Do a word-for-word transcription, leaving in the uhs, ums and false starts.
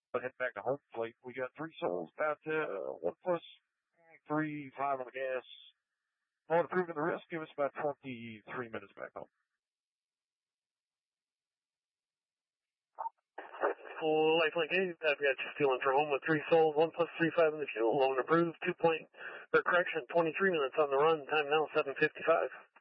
But head back to home plate. We got three souls, about uh, one plus three, five on the gas. All approved in the rest. Give us about twenty-three minutes back home. Full lifelink eight, I've got you stealing for home with three souls, one plus three, five in the fuel. Loan approved, two point, or correction, twenty-three minutes on the run. Time now, seven fifty-five.